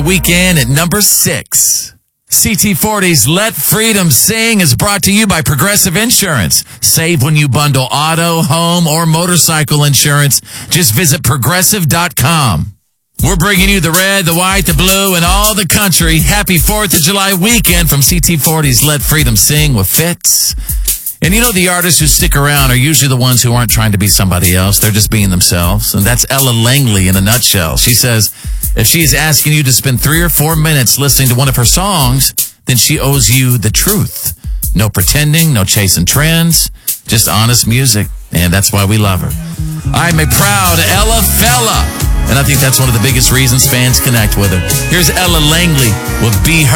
Weekend at number 6. CT40's Let Freedom Sing is brought to you by Progressive Insurance. Save when you bundle auto, home, or motorcycle insurance. Just visit Progressive.com. We're bringing you the red, the white, the blue, and all the country. Happy 4th of July weekend from CT40's Let Freedom Sing with Fitz. And you know, the artists who stick around are usually the ones who aren't trying to be somebody else. They're just being themselves. And that's Ella Langley in a nutshell. She says if she is asking you to spend 3 or 4 minutes listening to one of her songs, then she owes you the truth. No pretending, no chasing trends, just honest music. And that's why we love her. I'm a proud Ella fella. And I think that's one of the biggest reasons fans connect with her. Here's Ella Langley with Be Her.